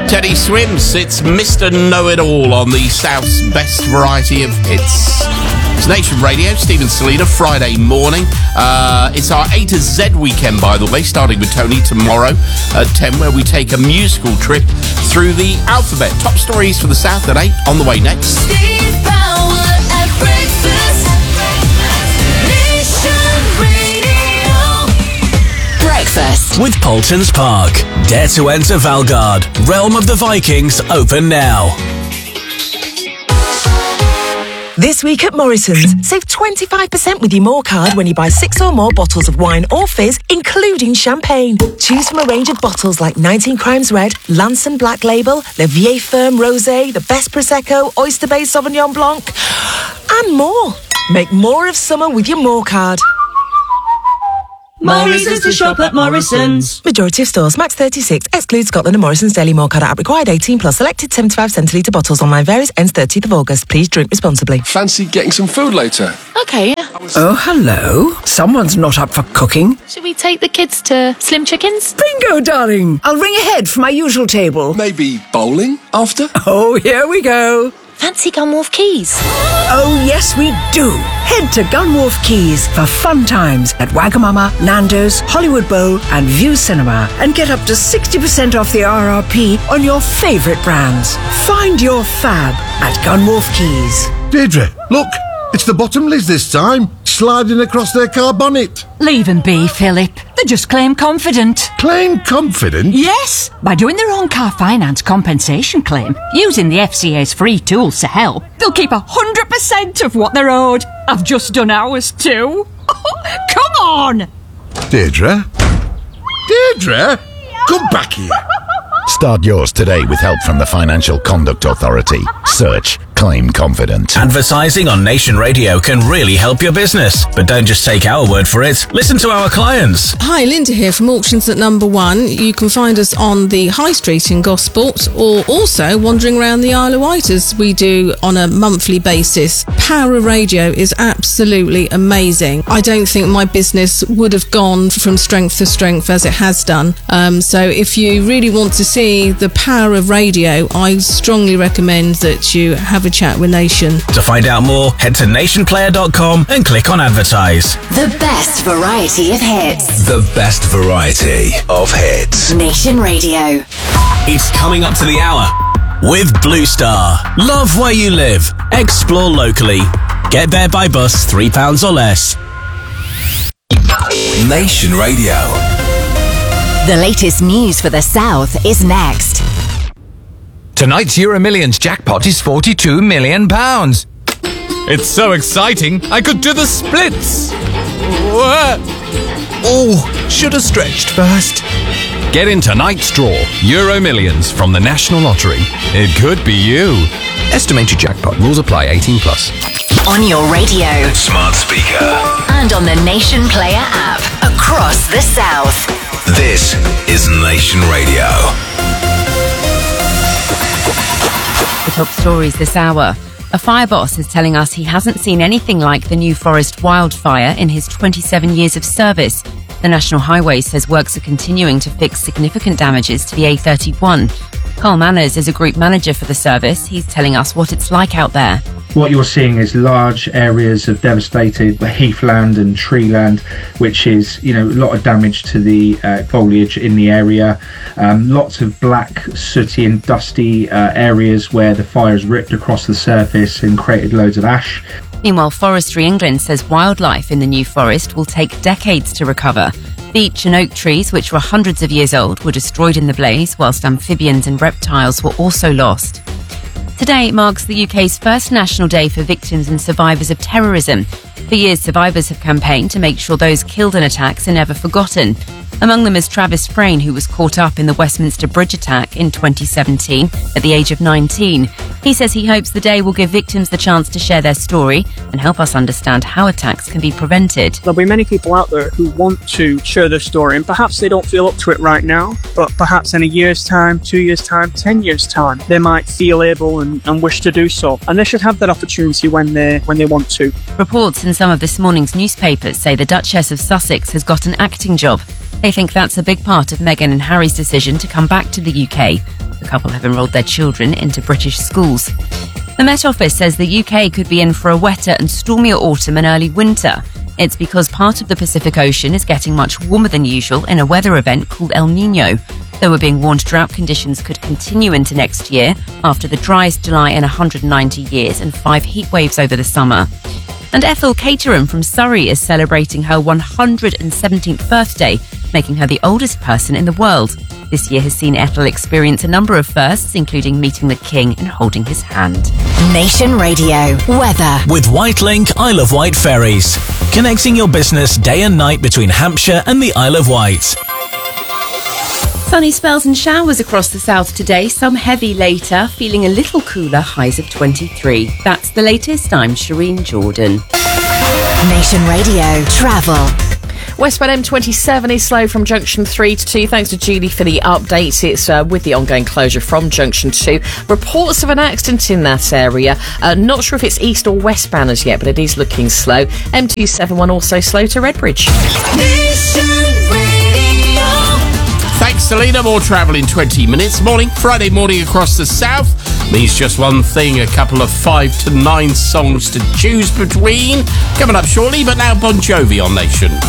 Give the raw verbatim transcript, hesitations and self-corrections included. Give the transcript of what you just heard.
Teddy Swims, it's Mister Know-It-All on the South's best variety of hits. It's Nation Radio, Stephen Salina, Friday morning. Uh, it's our A to Z weekend, by the way, starting with Tony tomorrow at ten, where we take a musical trip through the alphabet. Top stories for the South at eight, on the way next. Steve Power at breakfast. Nation Radio. Breakfast with Paultons Park. Dare to enter Valgard. Realm of the Vikings open now. This week at Morrison's, save twenty-five percent with your More card when you buy six or more bottles of wine or fizz, including champagne. Choose from a range of bottles like nineteen Crimes Red, Lanson Black Label, Le Vieille Ferme Rosé, the Best Prosecco, Oyster Bay Sauvignon Blanc, and more. Make more of summer with your More card. More reasons to shop at Morrison's. Majority of stores, max thirty-six, excludes Scotland and Morrison's Daily More card app required eighteen plus, selected seventy-five centilitre bottles, online varies, ends thirtieth of August. Please drink responsibly. Fancy getting some food later? Okay, yeah. Oh, hello. Someone's not up for cooking. Should we take the kids to Slim Chickens? Bingo, darling. I'll ring ahead for my usual table. Maybe bowling after? Oh, here we go. Fancy Gunwharf Keys? Oh, yes, we do. Head to Gunwharf Keys for fun times at Wagamama, Nando's, Hollywood Bowl and View Cinema, and get up to sixty percent off the R R P on your favourite brands. Find your fab at Gunwharf Keys. Deirdre, look, it's the Bottomleys this time, sliding across their car bonnet. Leave them be, Philip. They just claim confident. Claim confident? Yes, by doing their own car finance compensation claim, using the F C A's free tools to help, they'll keep one hundred percent of what they're owed. I've just done ours too. Come on! Deirdre? Deirdre? Come back here. Start yours today with help from the Financial Conduct Authority. Search Claim Confident. Advertising on Nation Radio can really help your business. But don't just take our word for it. Listen to our clients. Hi, Linda here from Auctions at Number One. You can find us on the High Street in Gosport, or also wandering around the Isle of Wight as we do on a monthly basis. Power of Radio is absolutely amazing. I don't think my business would have gone from strength to strength as it has done. Um, so if you really want to see the power of radio, I strongly recommend that you have a chat with Nation. To find out more, head to nation player dot com and click on Advertise. The best variety of hits. The best variety of hits. Nation Radio. It's coming up to the hour with Blue Star. Love where you live. Explore locally. Get there by bus, three pounds or less. Nation Radio. The latest news for the South is next. Tonight's Euro Millions jackpot is forty-two million pounds. It's so exciting, I could do the splits. What? Oh, should have stretched first. Get in tonight's draw, Euro Millions from the National Lottery. It could be you. Estimated jackpot. Rules apply. eighteen plus. On your radio. Smart speaker. And on the Nation Player app. Across the South. This is Nation Radio. The top stories this hour. A fire boss is telling us he hasn't seen anything like the New Forest wildfire in his twenty-seven years of service. The National Highway says works are continuing to fix significant damages to the A thirty-one. Carl Manners is a group manager for the service. He's telling us what it's like out there. What you're seeing is large areas of devastated heathland and treeland, which is, you know, a lot of damage to the uh, foliage in the area. Um, lots of black, sooty and dusty uh, areas where the fire has ripped across the surface and created loads of ash. Meanwhile, Forestry England says wildlife in the New Forest will take decades to recover. Beech and oak trees, which were hundreds of years old, were destroyed in the blaze, whilst amphibians and reptiles were also lost. Today marks the U K's first National Day for Victims and Survivors of Terrorism. For years, survivors have campaigned to make sure those killed in attacks are never forgotten. Among them is Travis Frayne, who was caught up in the Westminster Bridge attack in twenty seventeen at the age of nineteen. He says he hopes the day will give victims the chance to share their story and help us understand how attacks can be prevented. There'll be many people out there who want to share their story, and perhaps they don't feel up to it right now, but perhaps in a year's time, two years' time, ten years' time, they might feel able and, and wish to do so. And they should have that opportunity when they when they want to. Reports in some of this morning's newspapers say the Duchess of Sussex has got an acting job. They think that's a big part of Meghan and Harry's decision to come back to the U K. The couple have enrolled their children into British schools. The Met Office says the U K could be in for a wetter and stormier autumn and early winter. It's because part of the Pacific Ocean is getting much warmer than usual in a weather event called El Nino. Though we're being warned drought conditions could continue into next year after the driest July in one hundred ninety years and five heat waves over the summer. And Ethel Caterham from Surrey is celebrating her one hundred seventeenth birthday, making her the oldest person in the world. This year has seen Ethel experience a number of firsts, including meeting the King and holding his hand. Nation Radio weather. With Whitelink Isle of Wight ferries, connecting your business day and night between Hampshire and the Isle of Wight. Sunny spells and showers across the south today, some heavy later, feeling a little cooler, highs of twenty-three. That's the latest. I'm Shireen Jordan. Nation Radio travel. Westbound M twenty-seven is slow from Junction three to two. Thanks to Julie for the updates. It's uh, with the ongoing closure from Junction two. Reports of an accident in that area. Uh, not sure if it's east or westbound as yet, but it is looking slow. M two seventy-one also slow to Redbridge. Thanks, Selena. More travel in twenty minutes. Morning, Friday morning across the south. Means just one thing, a couple of five to nine songs to choose between. Coming up shortly, but now Bon Jovi on Nation.